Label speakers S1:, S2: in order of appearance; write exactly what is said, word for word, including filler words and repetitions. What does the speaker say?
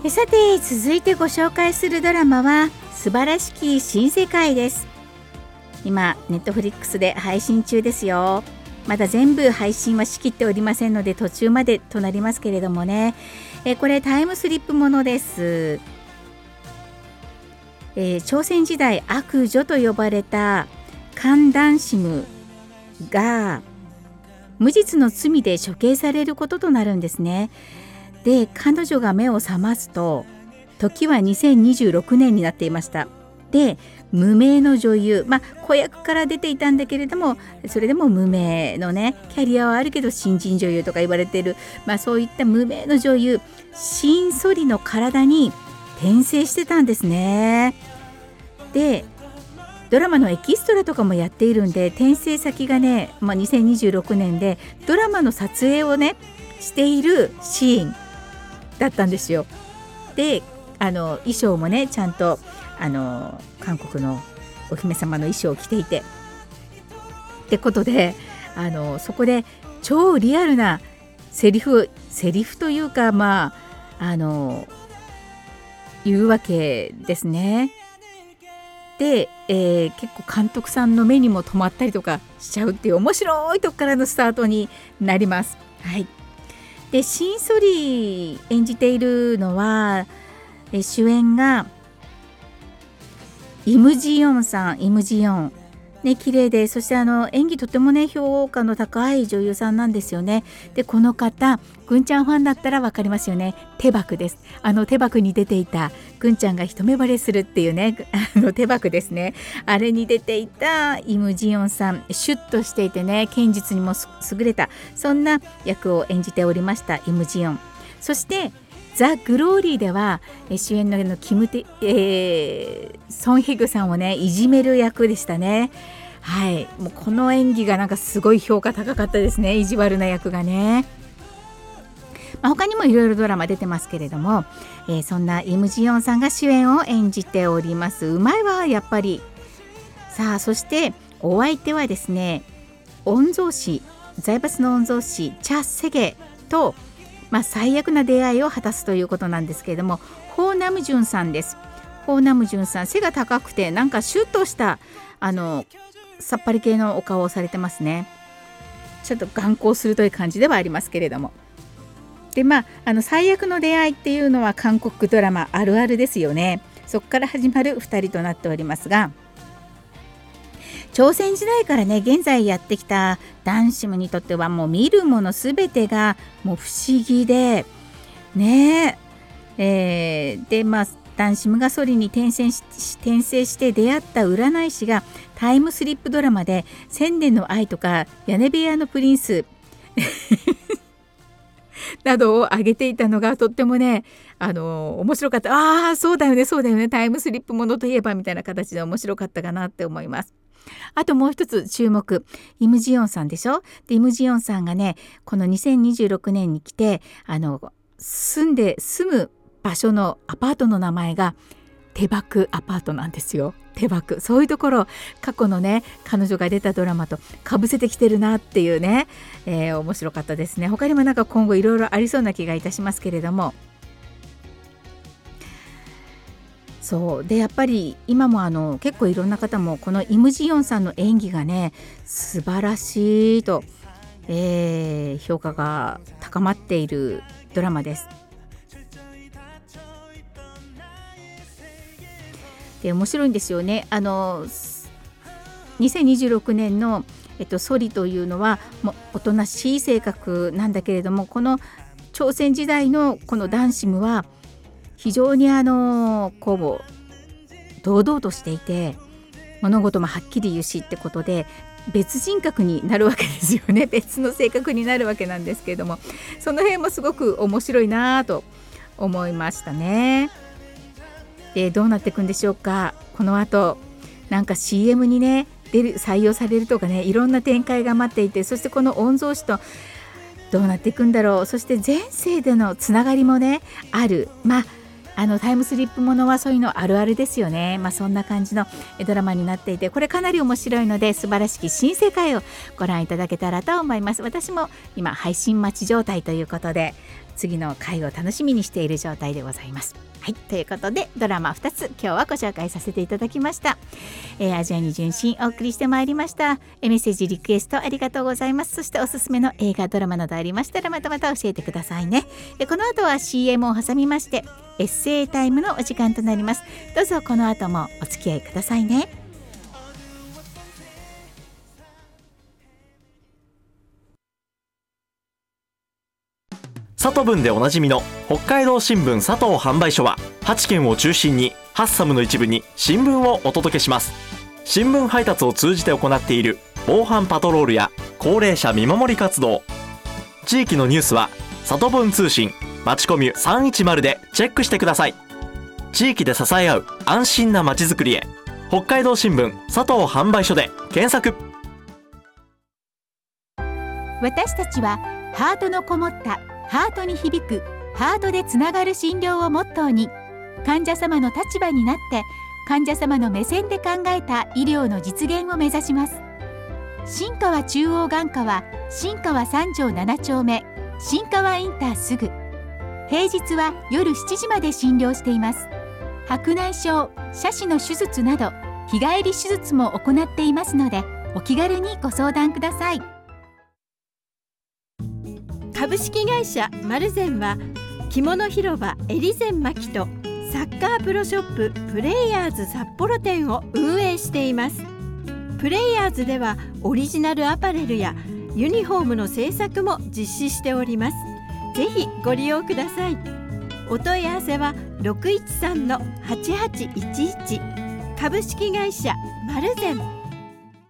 S1: えさて続いてご紹介するドラマは素晴らしき新世界です。今ネットフリックスで配信中ですよ。まだ全部配信はしきっておりませんので途中までとなりますけれどもね、えこれタイムスリップものです。えー、朝鮮時代悪女と呼ばれたカン・ダンシムが無実の罪で処刑されることとなるんですね。で彼女が目を覚ますと時はにせんにじゅうろくねんになっていました。で無名の女優、まあ子役から出ていたんだけれどもそれでも無名のねキャリアはあるけど新人女優とか言われている、まあ、そういった無名の女優シン・ソリの体に転生してたんですね。でドラマのエキストラとかもやっているんで転生先がね、まあ、にせんにじゅうろくねんでドラマの撮影をねしているシーンだったんですよ。であの衣装もねちゃんとあの韓国のお姫様の衣装を着ていてってことであのそこで超リアルなセリフセリフというかまああの言うわけですね。で、えー、結構監督さんの目にも留まったりとかしちゃうっていう面白いとこからのスタートになります。はい。でシン・ソリ演じているのはえ主演がイム・ジヨンさんイム・ジヨンね綺麗でそしてあの演技とてもね評価の高い女優さんなんですよね。でこの方ぐんちゃんファンだったら分かりますよね。手箱です。あの手箱に出ていたぐんちゃんが一目惚れするっていうねあの手箱ですね。あれに出ていたイム・ジヨンさんシュッとしていてね剣術にも優れたそんな役を演じておりましたイム・ジヨン。そしてザ・グローリーでは主演のキムテ、えー、ソン・ヘグさんをねいじめる役でしたね。はい、もうこの演技がなんかすごい評価高かったですね。意地悪な役がね、まあ、他にもいろいろドラマ出てますけれども、えー、そんなイム・ジヨンさんが主演を演じております。うまいわやっぱり。さあそしてお相手はですね御曹司財閥の御曹司チャ・セゲとまあ、最悪な出会いを果たすということなんですけれどもホーナムジュンさんです。ホーナムジュンさん背が高くてなんかシュッとしたあのさっぱり系のお顔をされてますね。ちょっと眼光鋭い感じではありますけれどもでまああの最悪の出会いっていうのは韓国ドラマあるあるですよね。そこから始まるふたりとなっておりますが朝鮮時代からね現在やってきたダンシムにとってはもう見るものすべてがもう不思議でねえー、でまあダンシムがソリに転生し、転生して出会った占い師がタイムスリップドラマで千年の愛とか屋根部屋のプリンスなどを挙げていたのがとってもねあの面白かった。ああそうだよねそうだよねタイムスリップものといえばみたいな形で面白かったかなって思います。あともう一つ注目イム・ジヨンさんでしょ。でイム・ジヨンさんがねこのにせんにじゅうろくねんに来てあの住んで住む場所のアパートの名前が手箱アパートなんですよ。手箱そういうところ過去のね彼女が出たドラマとかぶせてきてるなっていうね、えー、面白かったですね。他にもなんか今後いろいろありそうな気がいたしますけれどもそうでやっぱり今もあの結構いろんな方もこのイム・ジヨンさんの演技がね素晴らしいと、えー、評価が高まっているドラマです。で面白いんですよね。あのにせんにじゅうろくねんの、えっと、ソリというのはもうおとなしい性格なんだけれどもこの朝鮮時代のこのダンシムは非常にあのこう堂々としていて物事もはっきり言うしってことで別人格になるわけですよね。別の性格になるわけなんですけれどもその辺もすごく面白いなと思いましたね。でどうなっていくんでしょうか。この後なんか シーエム にね出る採用されるとかねいろんな展開が待っていてそしてこの御曹司とどうなっていくんだろう。そして前世でのつながりもねある。まああのタイムスリップものはそういうのあるあるですよね。まあそんな感じのドラマになっていてこれかなり面白いので素晴らしき新世界をご覧いただけたらと思います。私も今配信待ち状態ということで次の回を楽しみにしている状態でございます。はい、ということでドラマふたつ今日はご紹介させていただきました。えー、アジアに純真お送りしてまいりました。えメッセージリクエストありがとうございます。そしておすすめの映画ドラマなどありましたらまたまた教えてくださいね。えこの後は シーエム を挟みましてエッセイタイムのお時間となります。どうぞこの後もお付き合いくださいね。
S2: 佐藤文でおなじみの北海道新聞佐藤販売所ははちけんを中心にハッサムの一部に新聞をお届けします。新聞配達を通じて行っている防犯パトロールや高齢者見守り活動、地域のニュースは佐藤文通信まちコミュさんいちまるでチェックしてください。地域で支え合う安心なまちづくりへ、北海道新聞佐藤販売所で検索。
S1: 私たちはハートのこもったハートに響くハートでつながる診療をモットーに、患者様の立場になって患者様の目線で考えた医療の実現を目指します。新川中央眼科は新川さん条なな丁目新川インターすぐ、平日は夜しちじまで診療しています。白内障、斜視の手術など日帰り手術も行っていますのでお気軽にご相談ください。
S3: 株式会社マルゼンは着物広場エリゼンマキとサッカープロショッププレイヤーズ札幌店を運営しています。プレイヤーズではオリジナルアパレルやユニフォームの製作も実施しております。ぜひご利用ください。お問い合わせは ろくいちさんのはちはちいちいち 株式会社マルゼン。